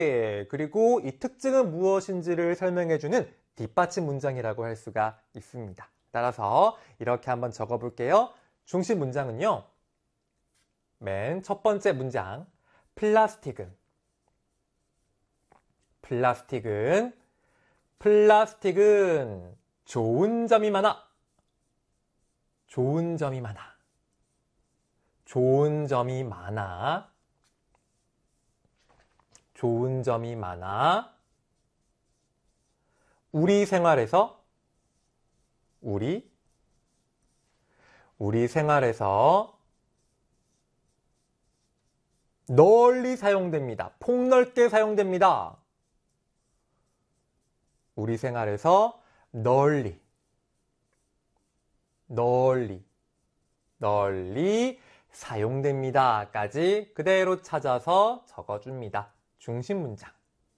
그리고 이 특징은 무엇인지를 설명해주는 뒷받침 문장이라고 할 수가 있습니다. 따라서 이렇게 한번 적어볼게요. 중심 문장은요. 맨 첫 번째 문장, 플라스틱은 좋은 점이 많아. 좋은 점이 많아. 좋은 점이 많아. 좋은 점이 많아. 우리 생활에서 널리 사용됩니다. 폭넓게 사용됩니다. 우리 생활에서 널리 사용됩니다. 까지 그대로 찾아서 적어줍니다. 중심 문장.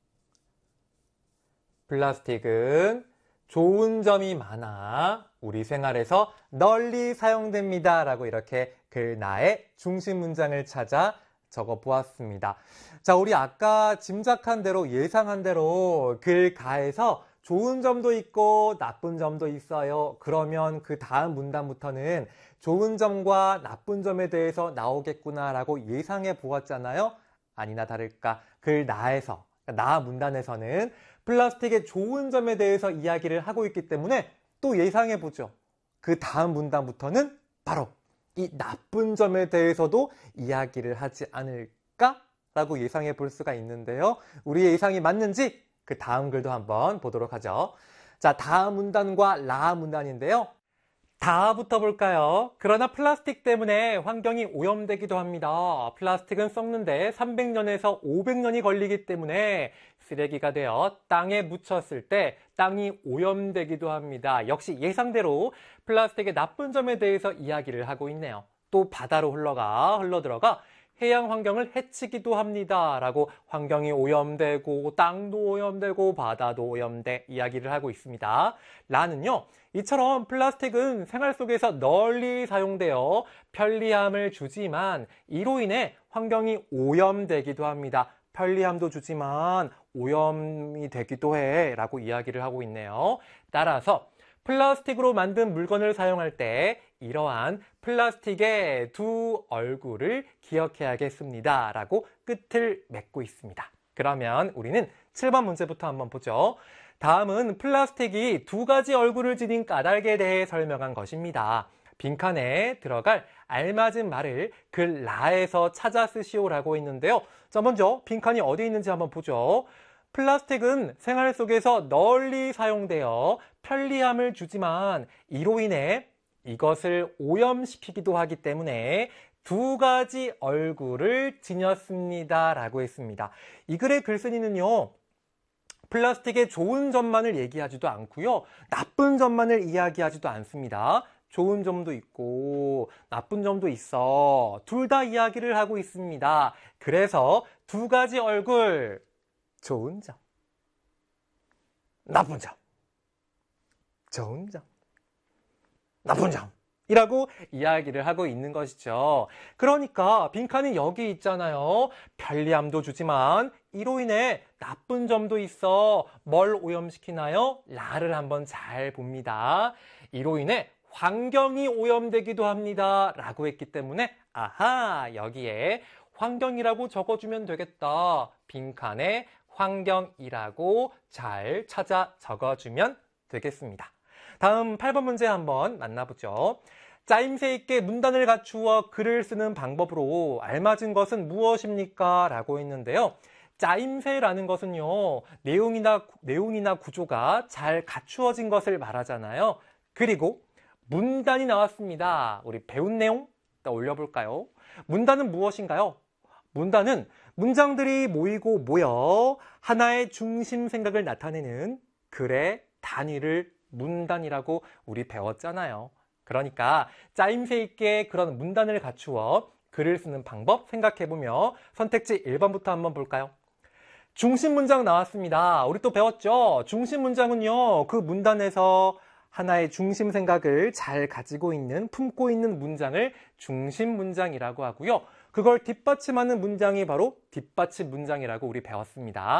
플라스틱은 좋은 점이 많아 우리 생활에서 널리 사용됩니다. 라고 이렇게 나의 중심 문장을 찾아 적어 보았습니다. 자, 우리 아까 짐작한 대로 예상한 대로 글 가에서 좋은 점도 있고 나쁜 점도 있어요. 그러면 그 다음 문단부터는 좋은 점과 나쁜 점에 대해서 나오겠구나 라고 예상해 보았잖아요. 아니나 다를까 글 나에서, 나 문단에서는 플라스틱의 좋은 점에 대해서 이야기를 하고 있기 때문에 또 예상해 보죠. 그 다음 문단부터는 바로 이 나쁜 점에 대해서도 이야기를 하지 않을까? 라고 예상해 볼 수가 있는데요. 우리의 예상이 맞는지 그 다음 글도 한번 보도록 하죠. 자, 다음 문단과 라 문단인데요. 다부터 볼까요? 그러나 플라스틱 때문에 환경이 오염되기도 합니다. 플라스틱은 썩는데 300년에서 500년이 걸리기 때문에 쓰레기가 되어 땅에 묻혔을 때 땅이 오염되기도 합니다. 역시 예상대로 플라스틱의 나쁜 점에 대해서 이야기를 하고 있네요. 또 바다로 흘러들어가 해양 환경을 해치기도 합니다. 라고 환경이 오염되고 땅도 오염되고 바다도 오염돼 이야기를 하고 있습니다. 라는요. 이처럼 플라스틱은 생활 속에서 널리 사용되어 편리함을 주지만 이로 인해 환경이 오염되기도 합니다. 편리함도 주지만 오염이 되기도 해 라고 이야기를 하고 있네요. 따라서 플라스틱으로 만든 물건을 사용할 때 이러한 플라스틱의 두 얼굴을 기억해야겠습니다. 라고 끝을 맺고 있습니다. 그러면 우리는 7번 문제부터 한번 보죠. 다음은 플라스틱이 두 가지 얼굴을 지닌 까닭에 대해 설명한 것입니다. 빈칸에 들어갈 알맞은 말을 글 라에서 찾아 쓰시오라고 했는데요. 자, 먼저 빈칸이 어디 있는지 한번 보죠. 플라스틱은 생활 속에서 널리 사용되어 편리함을 주지만 이로 인해 이것을 오염시키기도 하기 때문에 두 가지 얼굴을 지녔습니다. 라고 했습니다. 이 글의 글쓴이는요. 플라스틱의 좋은 점만을 얘기하지도 않고요. 나쁜 점만을 이야기하지도 않습니다. 좋은 점도 있고 나쁜 점도 있어. 둘 다 이야기를 하고 있습니다. 그래서 두 가지 얼굴, 좋은 점, 나쁜 점, 좋은 점, 나쁜 점 이라고 이야기를 하고 있는 것이죠. 그러니까 빈칸이 여기 있잖아요. 편리함도 주지만 이로 인해 나쁜 점도 있어. 뭘 오염시키나요? 라를 한번 잘 봅니다. 이로 인해 환경이 오염되기도 합니다. 라고 했기 때문에 아하, 여기에 환경이라고 적어주면 되겠다. 빈칸에 환경이라고 잘 찾아 적어주면 되겠습니다. 다음 8번 문제 한번 만나보죠. 짜임새 있게 문단을 갖추어 글을 쓰는 방법으로 알맞은 것은 무엇입니까? 라고 했는데요. 짜임새라는 것은요, 내용이나 구조가 잘 갖추어진 것을 말하잖아요. 그리고 문단이 나왔습니다. 우리 배운 내용 떠올려 볼까요? 문단은 무엇인가요? 문단은 문장들이 모여 하나의 중심 생각을 나타내는 글의 단위를 문단이라고 우리 배웠잖아요. 그러니까 짜임새 있게 그런 문단을 갖추어 글을 쓰는 방법 생각해보며 선택지 1번부터 한번 볼까요? 중심 문장 나왔습니다. 우리 또 배웠죠? 중심 문장은요, 그 문단에서 하나의 중심 생각을 잘 가지고 있는, 품고 있는 문장을 중심 문장이라고 하고요. 그걸 뒷받침하는 문장이 바로 뒷받침 문장이라고 우리 배웠습니다.